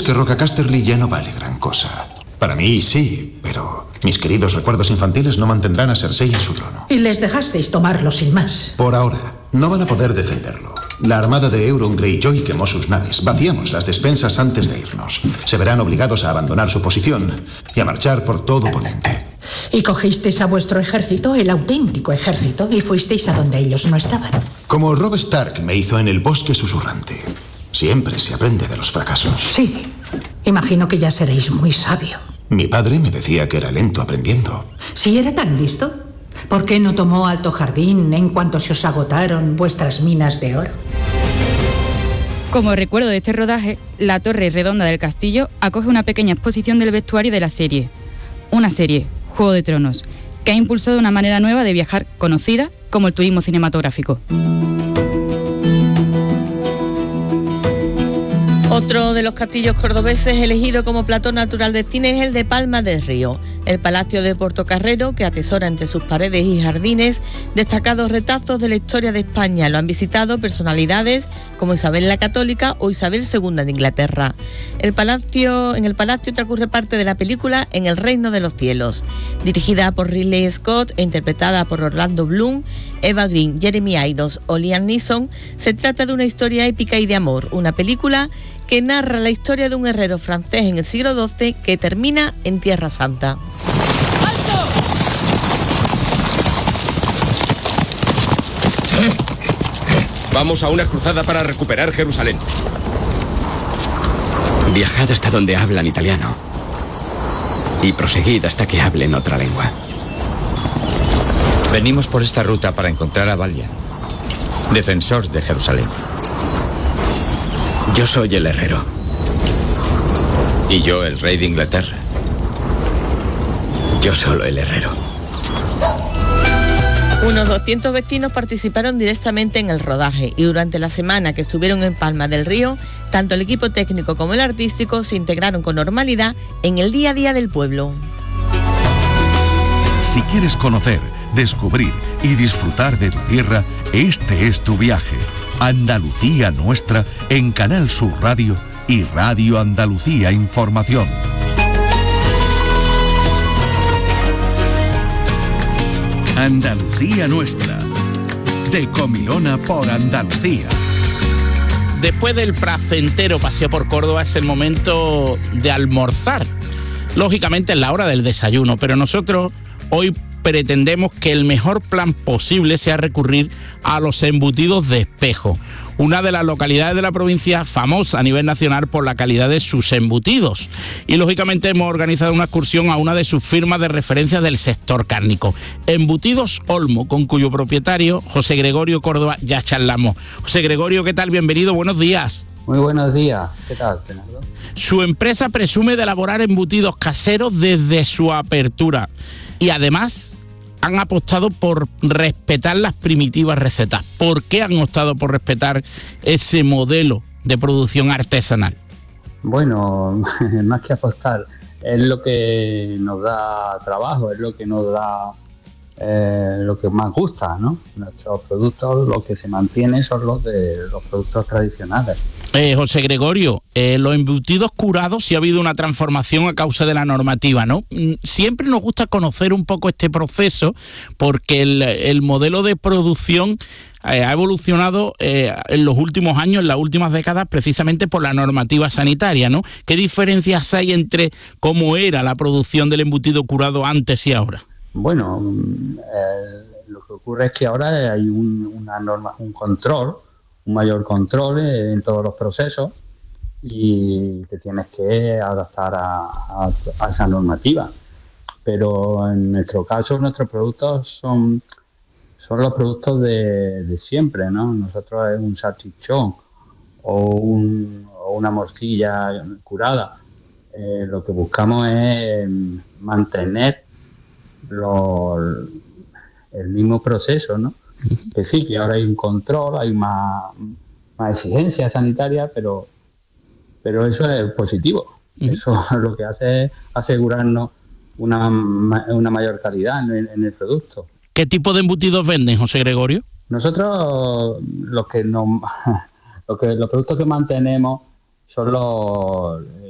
sabes que Roca Casterly ya no vale gran cosa. Para mí sí, pero mis queridos recuerdos infantiles no mantendrán a Cersei en su trono. Y les dejasteis tomarlo sin más. Por ahora, no van a poder defenderlo. La armada de Euron Greyjoy quemó sus naves. Vaciamos las despensas antes de irnos. Se verán obligados a abandonar su posición y a marchar por todo Ponente. Y cogisteis a vuestro ejército, el auténtico ejército, y fuisteis a donde ellos no estaban. Como Robb Stark me hizo en el bosque susurrante. Siempre se aprende de los fracasos. Sí, imagino que ya seréis muy sabio. Mi padre me decía que era lento aprendiendo. Si era tan listo, ¿por qué no tomó Alto Jardín en cuanto se os agotaron vuestras minas de oro? Como recuerdo de este rodaje, la torre redonda del castillo acoge una pequeña exposición del vestuario de la serie. Una serie, Juego de Tronos, que ha impulsado una manera nueva de viajar conocida como el turismo cinematográfico. Otro de los castillos cordobeses elegido como plató natural de cine es el de Palma del Río. El Palacio de Portocarrero, que atesora entre sus paredes y jardines destacados retazos de la historia de España. Lo han visitado personalidades como Isabel la Católica o Isabel II de Inglaterra. En el palacio transcurre parte de la película En el Reino de los Cielos. Dirigida por Ridley Scott e interpretada por Orlando Bloom, Eva Green, Jeremy Irons o Liam Neeson, se trata de una historia épica y de amor. Una película que narra la historia de un herrero francés en el siglo XII que termina en Tierra Santa. Vamos a una cruzada para recuperar Jerusalén. Viajad hasta donde hablan italiano y proseguid hasta que hablen otra lengua. Venimos por esta ruta para encontrar a Valia, defensor de Jerusalén. Yo soy el herrero. Y yo el rey de Inglaterra. Yo solo el herrero. Unos 200 vecinos participaron directamente en el rodaje y durante la semana que estuvieron en Palma del Río, tanto el equipo técnico como el artístico se integraron con normalidad en el día a día del pueblo. Si quieres conocer, descubrir y disfrutar de tu tierra, este es tu viaje. Andalucía Nuestra en Canal Sur Radio y Radio Andalucía Información. Andalucía Nuestra, de Comilona por Andalucía. Después del placentero paseo por Córdoba es el momento de almorzar. Lógicamente es la hora del desayuno, pero nosotros hoy pretendemos que el mejor plan posible sea recurrir a los embutidos de Espejo, una de las localidades de la provincia famosa a nivel nacional por la calidad de sus embutidos. Y lógicamente hemos organizado una excursión a una de sus firmas de referencia del sector cárnico, Embutidos Olmo, con cuyo propietario, José Gregorio Córdoba, ya charlamos. José Gregorio, ¿qué tal? Bienvenido, buenos días. Muy buenos días, ¿qué tal, Fernando? Su empresa presume de elaborar embutidos caseros desde su apertura y además han apostado por respetar las primitivas recetas. ¿Por qué han optado por respetar ese modelo de producción artesanal? Bueno, más que apostar, es lo que nos da trabajo, es lo que nos da lo que más gusta, ¿no? Nuestros productos, lo que se mantiene son los de los productos tradicionales. José Gregorio, los embutidos curados sí ha habido una transformación a causa de la normativa, ¿no? Siempre nos gusta conocer un poco este proceso porque el modelo de producción ha evolucionado en los últimos años, en las últimas décadas, precisamente por la normativa sanitaria, ¿no? ¿Qué diferencias hay entre cómo era la producción del embutido curado antes y ahora? Bueno, lo que ocurre es que ahora hay una norma, un control, un mayor control en todos los procesos y te tienes que adaptar a esa normativa. Pero en nuestro caso, nuestros productos son los productos de siempre, ¿no? Nosotros es un salchichón o una morcilla curada. Lo que buscamos es mantener el mismo proceso, ¿no? Que sí, que ahora hay un control, hay más exigencias sanitarias, pero eso es positivo. Eso lo que hace es asegurarnos una mayor calidad en el producto. ¿Qué tipo de embutidos venden, José Gregorio? Nosotros los productos que mantenemos son